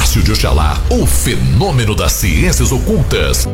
Márcio de Oxalá, o fenômeno das ciências ocultas.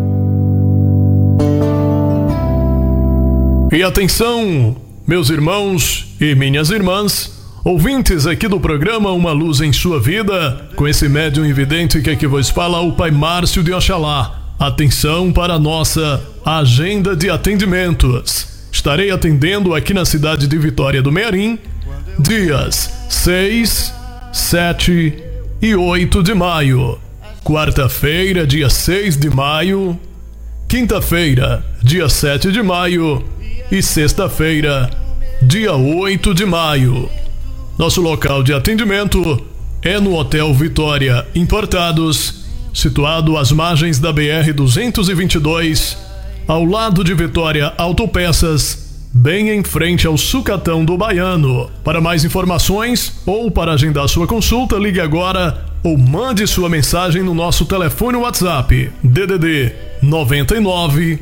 E atenção, meus irmãos e minhas irmãs, ouvintes aqui do programa Uma Luz em Sua Vida, com esse médium invidente que aqui vos fala, o Pai Márcio de Oxalá. Atenção para a nossa agenda de atendimentos. Estarei atendendo aqui na cidade de Vitória do Mearim, dias 6, 7 e 8 de maio. Quarta-feira, dia 6 de maio. Quinta-feira, dia 7 de maio. E sexta-feira, dia 8 de maio. Nosso local de atendimento é no Hotel Vitória Importados, situado às margens da BR-222, ao lado de Vitória Autopeças, bem em frente ao Sucatão do Baiano. Para mais informações ou para agendar sua consulta, ligue agora ou mande sua mensagem no nosso telefone WhatsApp DDD 99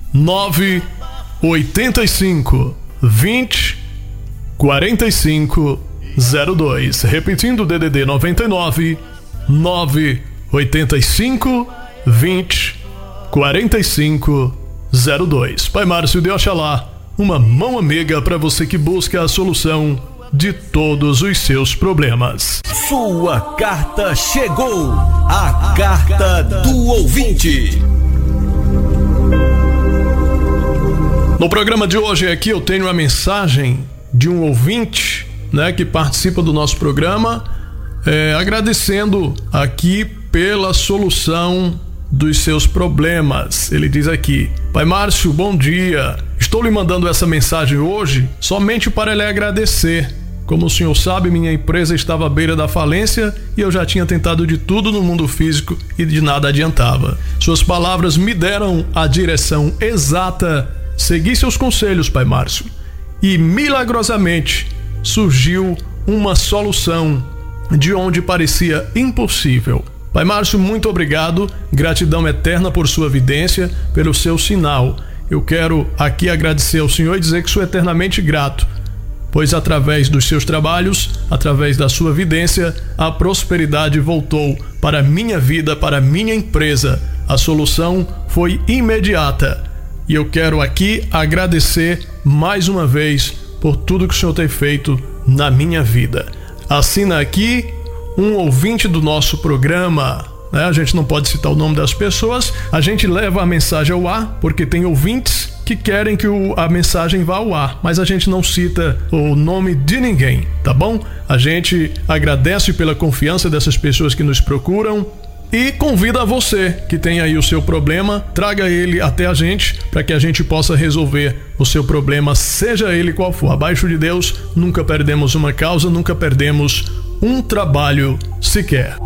985 20 45 02. Repetindo, DDD 99 985 20 45 02. Pai Márcio de Oxalá, uma mão amiga para você que busca a solução de todos os seus problemas. Sua carta chegou, a carta do ouvinte. No programa de hoje aqui eu tenho a mensagem de um ouvinte, que participa do nosso programa, agradecendo aqui pela solução dos seus problemas. Ele diz aqui: Pai Márcio, bom dia. Estou lhe mandando essa mensagem hoje somente para lhe agradecer. Como o senhor sabe, minha empresa estava à beira da falência e eu já tinha tentado de tudo no mundo físico e de nada adiantava. Suas palavras me deram a direção exata. Segui seus conselhos, Pai Márcio, e milagrosamente surgiu uma solução de onde parecia impossível. Pai Márcio, muito obrigado, gratidão eterna por sua vidência, pelo seu sinal. Eu quero aqui agradecer ao senhor e dizer que sou eternamente grato, pois através dos seus trabalhos, através da sua vidência, a prosperidade voltou para a minha vida, para a minha empresa. A solução foi imediata e eu quero aqui agradecer mais uma vez por tudo que o senhor tem feito na minha vida. Assina aqui um ouvinte do nosso programa, A gente não pode citar o nome das pessoas, a gente leva a mensagem ao ar, porque tem ouvintes que querem que a mensagem vá ao ar, mas a gente não cita o nome de ninguém, tá bom? A gente agradece pela confiança dessas pessoas que nos procuram e convida a você que tem aí o seu problema, traga ele até a gente para que a gente possa resolver o seu problema, seja ele qual for. Abaixo de Deus, nunca perdemos uma causa, nunca perdemos um trabalho sequer.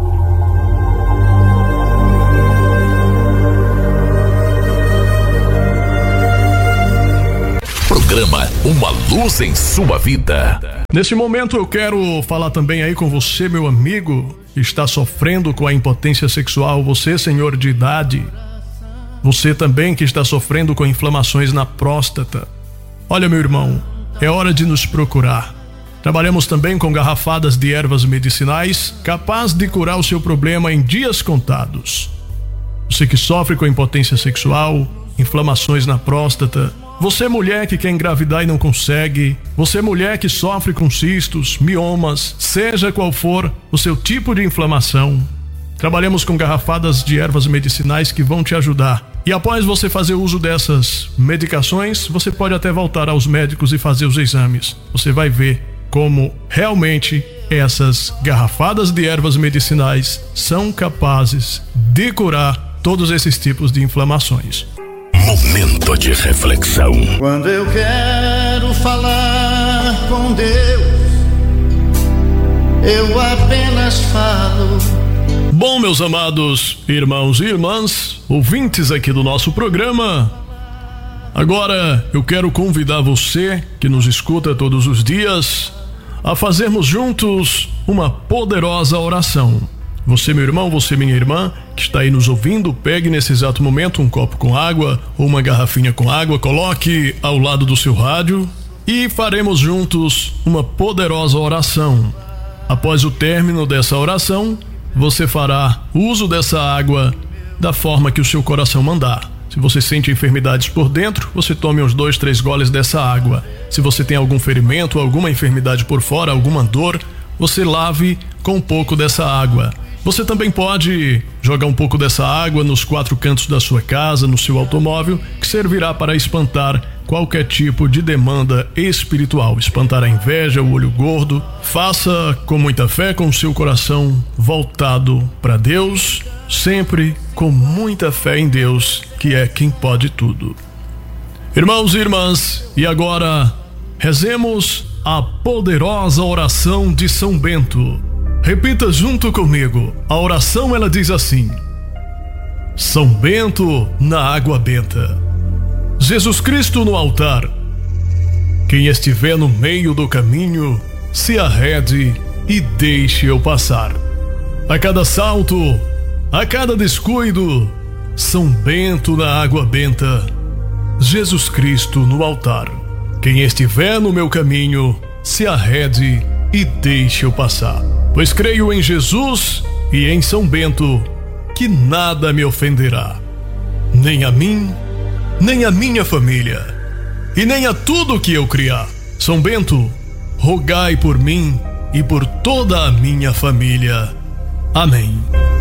Programa Uma Luz em Sua Vida. Neste momento eu quero falar também aí com você, meu amigo, que está sofrendo com a impotência sexual, você, senhor de idade, você também que está sofrendo com inflamações na próstata. Olha, meu irmão, é hora de nos procurar. Trabalhamos também com garrafadas de ervas medicinais, capaz de curar o seu problema em dias contados. Você que sofre com impotência sexual, inflamações na próstata, você mulher que quer engravidar e não consegue, você mulher que sofre com cistos, miomas, seja qual for o seu tipo de inflamação, trabalhamos com garrafadas de ervas medicinais que vão te ajudar. E após você fazer uso dessas medicações, você pode até voltar aos médicos e fazer os exames. Você vai ver como realmente essas garrafadas de ervas medicinais são capazes de curar todos esses tipos de inflamações. Momento de reflexão. Quando eu quero falar com Deus, eu apenas falo. Bom, meus amados irmãos e irmãs, ouvintes aqui do nosso programa, agora eu quero convidar você que nos escuta todos os dias a fazermos juntos uma poderosa oração. Você, meu irmão, você, minha irmã, que está aí nos ouvindo, pegue nesse exato momento um copo com água ou uma garrafinha com água, coloque ao lado do seu rádio e faremos juntos uma poderosa oração. Após o término dessa oração, você fará uso dessa água da forma que o seu coração mandar. Se você sente enfermidades por dentro, você tome uns 2, 3 goles dessa água. Se você tem algum ferimento, alguma enfermidade por fora, alguma dor, você lave com um pouco dessa água. Você também pode jogar um pouco dessa água nos 4 cantos da sua casa, no seu automóvel, que servirá para espantar qualquer tipo de demanda espiritual, espantar a inveja, o olho gordo. Faça com muita fé, com o seu coração voltado para Deus, sempre com muita fé em Deus, que é quem pode tudo. Irmãos e irmãs, e agora rezemos a poderosa oração de São Bento. Repita junto comigo. A oração ela diz assim: São Bento na água benta, Jesus Cristo no altar. Quem estiver no meio do caminho, se arrede e deixe eu passar. A cada salto, a cada descuido, São Bento na água benta, Jesus Cristo no altar. Quem estiver no meu caminho, se arrede e deixe eu passar. Pois creio em Jesus e em São Bento, que nada me ofenderá, nem a mim, nem a minha família, e nem a tudo que eu criar. São Bento, rogai por mim e por toda a minha família. Amém.